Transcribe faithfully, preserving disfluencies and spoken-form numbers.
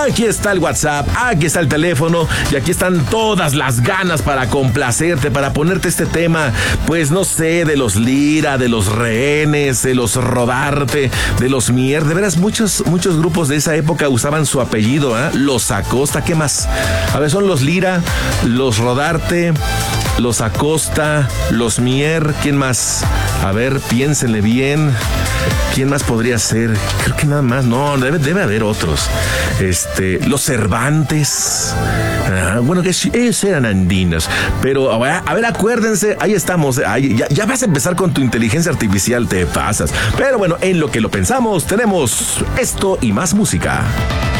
Aquí está el WhatsApp, aquí está el teléfono y aquí están todas las ganas para complacerte, para ponerte este tema, pues no sé, de los Lira, de los Rehenes, de los Rodarte, de los Mier. De veras, muchos, muchos grupos de esa época usaban su apellido, ¿eh? Los Acosta, ¿qué más? A ver, son los Lira, los Rodarte, los Acosta, los Mier, ¿quién más? A ver, piénsenle bien. ¿Quién más podría ser? Creo que nada más. No, debe, debe haber otros. Este, los Cervantes. Ah, bueno, que ellos eran andinos. Pero, a ver, a ver, acuérdense, ahí estamos. Ahí, ya, ya vas a empezar con tu inteligencia artificial, te pasas. Pero bueno, en lo que lo pensamos, tenemos esto y más música.